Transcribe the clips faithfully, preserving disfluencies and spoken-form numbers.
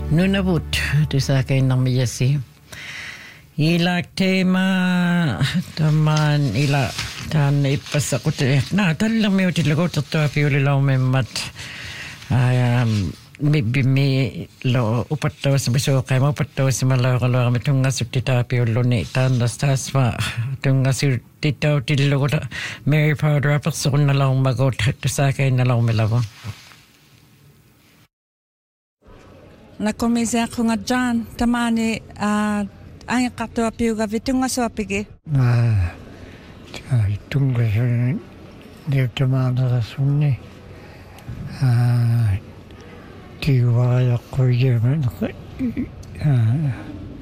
Nunavut, du sa kay nang miyasi. Ila tema taman ila tan ipasakut na talang mi utilagot to apiuli law memmat um maybe me lo upato sa biso kay mo upato sa malaw kalo kami tunga sutita apiulo ni tan dastas ma tunga sutita utilagot Mary Powder person na law magot to sa kay na law melawa. Na komisa ko nga John tamani ah ay katoa piuga vitunga so apige. Ah, tunga so de tamana sunni. Ah, tiwa ya ko yemen. Ah,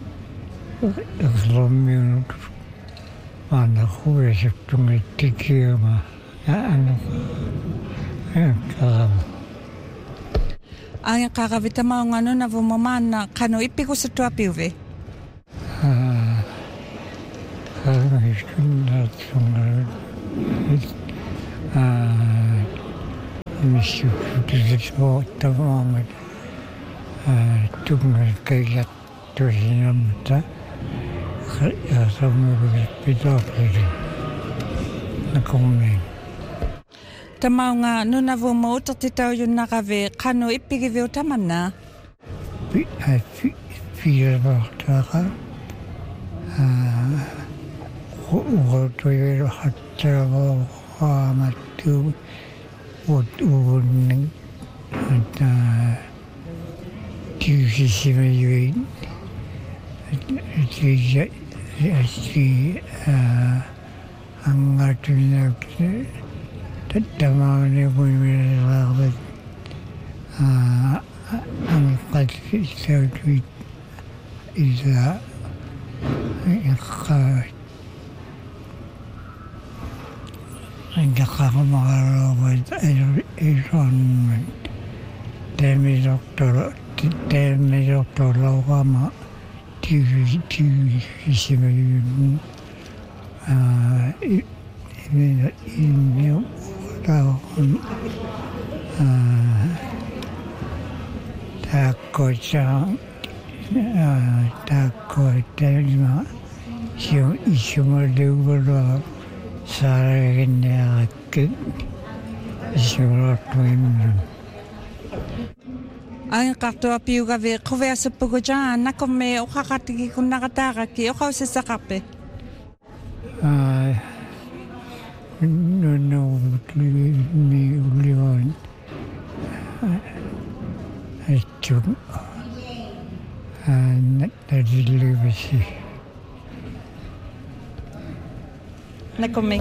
exlomion. Ana huwe se tunga tikiama. Ah, ano. Eh, karam. Ay kakavita mo nga no na vumamana kano ipigo sa tua piuve. Ah, ah, iskunna tunga. Ah, misyu tulismo tamamad. Ah, tunga kaya tuhinamta. Kaya sama pidapili. Nakumeng. Tamau nga no na vumauta titau yun nakave kano ipige veo tamana. Pi ai fi fi bartaka. Ah, ko to yero hatta wa amatu wot uning ata tiusisime yuin. Ti ti ah angatuna تتمعني من الرغبة أن قد استوتيت إذا إقامت عند قام الرغبة إيران من تامي دكتور تامي دكتور لو قام تيجي تيجي اسمه من اليوم tahun takut sang takut terima siapa semua dulu sarang yang ke semua tuan. Ay katoa piuga ve kove asa pugo John na kome o kakatigi kun nakataka ki o kausa sa kape. Ah. No, no, me uliwan. Itu, nak dari lebih. Na kome.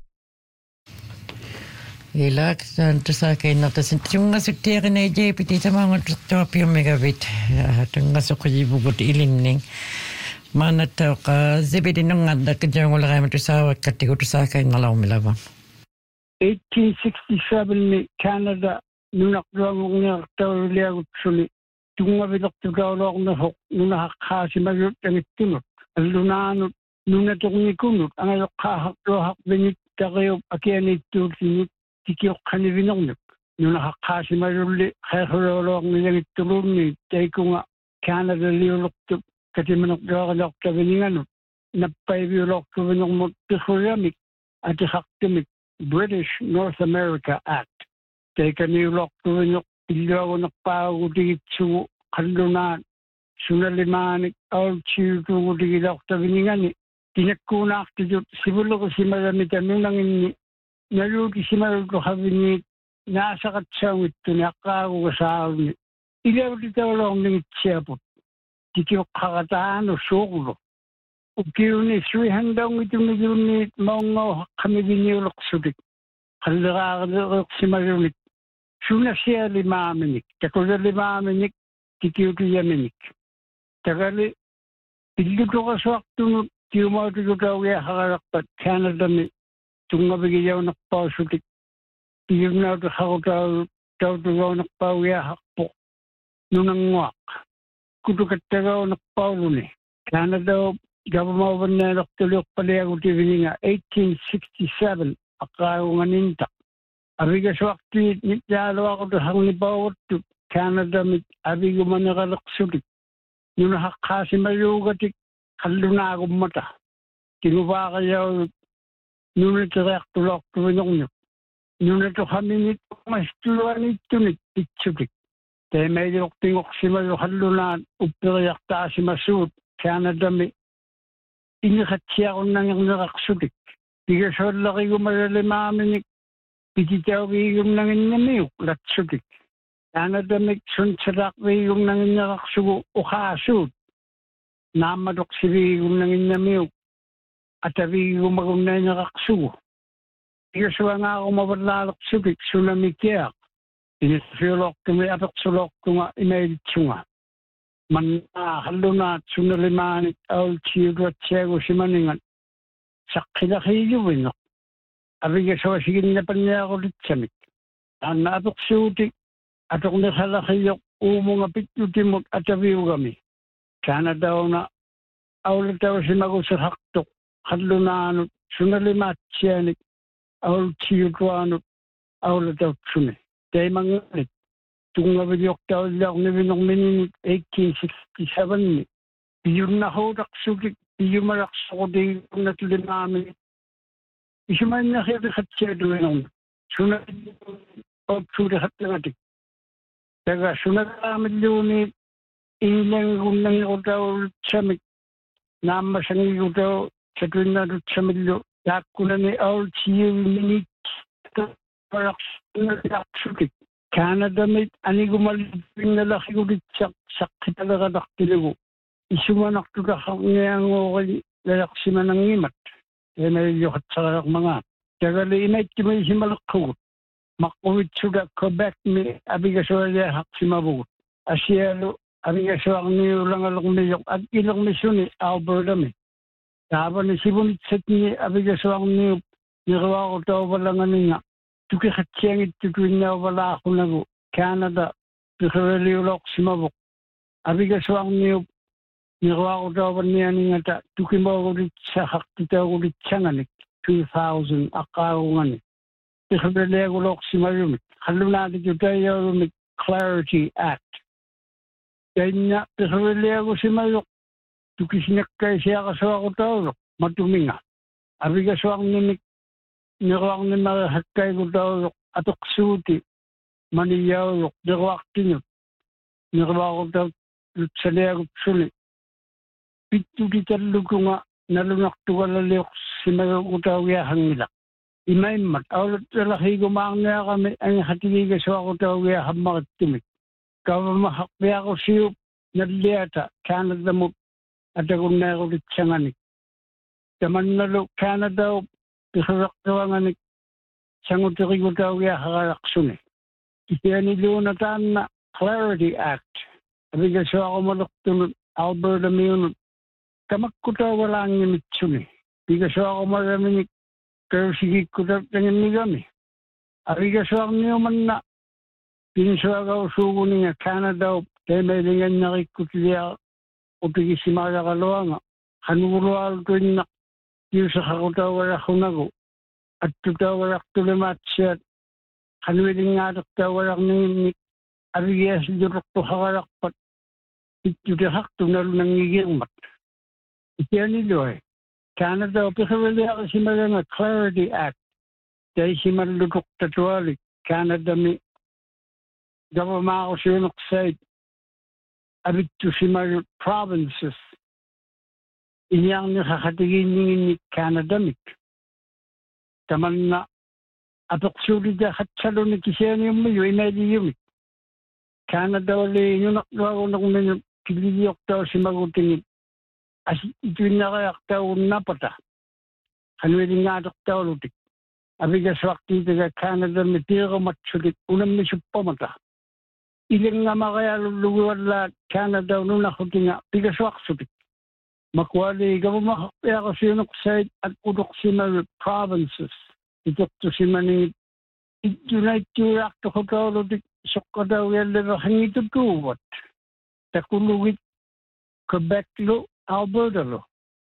Ilak dan tersa kay na tasin tunga sutera na je piti sama ngot topi megabit tunga sokoji bugot ilinning. Mana tahu ka zebedi nung ada kerja ngolah kami tu sahaja ketika tu sahaja ngalau melaba. eighteen sixty-seven ni Canada nunak doang ngar tahu lihat suni tunga bilok tu kau orang nak nunak khasi majut yang itu lunan nunak tu ni kunut angai khah dohak benit tagayop akian itu sini tikiok kani binong nunak khasi majut li khah orang yang itu ni taikunga Canada liolok tu kasi manok daw ka biningan napay biolok ko binong mo tikhuyamik at haktimik British North America Act kay kanilok ko binong ilaw na pagudi su kandunan sunalimanik all chiu ko digilok ta biningan ni tinakuna akti sibulo ko simarami tanunang ni nalugi simarul ko habini nasa katsang ito nakago sa ni ilaw dito lang ng tsiyapot Tikio kakataan o soklo. Ukiyo ni three handang ito ni ni mga kami binilok sudik. Kalakakadok si Marunit. Suna siya lima aminik. Takula lima aminik, tikio ki yaminik. Takali, tigil ko kaswakto tiyo mo ito daw ya hakarakpat. Canada ni tunga bigiyaw nakpasudik. Tiyo na ito ako daw daw daw nakpawiya hakpo. Nunang ngwak. Kudu kataga nak Paulo ni. Canada government na naktulok pala ang tibininga eighteen sixty-seven akaw nga ninta. Abiga sa wakti nitalo ako to hang ni bawat Canada mit abigo managaluksudi. Nuna hakasi mayugati kalluna gummata. Kinuba kayo nuna tirak tulok tuwinong nuna to kami mas tuluan ito nit pitsudik. Te may dirok tingok si mayo kalluna upiriyak ta si masud Canada mi inikatsya ko nang yung nakaksudik. Tigasod laki gumalalimamin pititaw yung nangin namiyok latsudik. Canada mi sunsadak yung nangin nakaksugo ukasud. Namadok si yung nangin namiyok at abi yung magunay nakaksugo. Tigaswa nga ako mabalalak sudik sunamikiyak. Tinisulok kami apak sulok ko nga inailitsunga. Man haluna sunalimanit aul chiyudwa tsego si maningan. Sakilakiyuwin ako. Abiga sa wasigin na panya ako litsamit. Ang naapok sutik atok na halakiyok umo nga pitlutimot at abiyo kami. Sana daw na aul daw si magusahaktok. Haluna anot sunalimat siyanik aul chiyudwa anot aul daw sunay. Dahil mangalit. Tunga bilyok daw lang na binong minunit eighteen sixty-seven ni. Iyong nahodak sugik, iyong maraksa ko din yung natulimamin. Isiman na kaya dikat siya doon nung. Sunod o sudakat lang atik. Daga sunod namin doon ni ilang unang ko daw samik. Namasang ko daw sa tuwin na doon samik lo. Dako na ni all siya minit. Paraksutik. Canada mit ani gumalibing na laki ko dit sakit talaga daktiligo. Isumanak to kakak ngayang okay lalaki man ng imat. Kaya nalilyokat sa mga. Tagali inay kimay si malakot. Makuwit suga Quebec mi abigaswa liya hak si mabugot. Asyalo abigaswa ang niulang alok niyok at ilang misyon ni Alberta mi. Taba ni sibunit set ni abigaswa ang niyok. Nirawa ko tao walang nga. Tuki katsiyang itutuin na wala ako nago. Canada, tukaraliulok si mabok. Abigaswa ang niyo, nirawa ko daw niya nga ta, tuki mo ako dit sa hakita ako dit siyanganik, two thousand, akaro nga ni. Tukaraliulok si marumit. Halo natin ito tayo rumit Clarity Act. Kaya niya, tukaraliulok si marumit. Tuki sinakay siya kaswa ko daw, matuminga. Abigaswa ang ninik, nirawak ni marahakay ko daw atok suti, maniyawak, nirawak tinyo. Nirawak ko daw lutsaliya ko suli. Pitu kitalo ko nga nalunak tuwalaliyok si mayo ko daw yahang nila. Imay mat, awlat lalaki ko maang niya kami ang hatigigas ako daw yahang makatimik. Kawamahakbiya ko siyo naliyata, Canada mo at akong na ako litsanganik. Kaman nalo Canada Pisarak daw nga ni sangutiri ko daw ya hakalaksun eh. Kaya nilunatan na Clarity Act. Abigas ako maluktunod Alberta miyunod. Kamak ko daw wala ang nimitsun eh. Abigas ako maraminig pero sige ko daw tingin ni kami. Abigas ako niyo man na pinsuwa ka usugo niya Canada kaya may lingan nakikutiliya o tigisimara kalawa nga. Hanurual ko yung yung sa kakutawar ako nago at tutawar ako tulimat siya kanwiling nga tutawar ako nangimik ariyas durok to hakarakpat itutahak to nalo nangigirmat. Itiyan nilo eh. Canada, pisawali ako si Maranga Clarity Act dahil si Marludok Tatuali Canada mi gawama ako si Unokside abit to si Marlud Provinces iyang nakakatigin ni Canada mit. Taman na atok sulit na katsalo ni kisiyan yung mayo, inali yung mit. Canada wali yung nakagawa ko na kung kiliyok daw si magutingin. As ito yung nakayak daw napata. Kanwili nga atok daw lutik. Abigas wakti taga Canada mit tiro matsulit. Unang misyo pamata. Ilang nga makaya luluwan la Canada nung nakutinga. Bigas waksutik. Makwali, gawin makakaya ko siya nuksayt at udok si mga provinces. Itok to si maning United Yurak to kagawalo dik sok daw yan lera hangito kuwat. Takulugit Quebec lo, Alberta lo.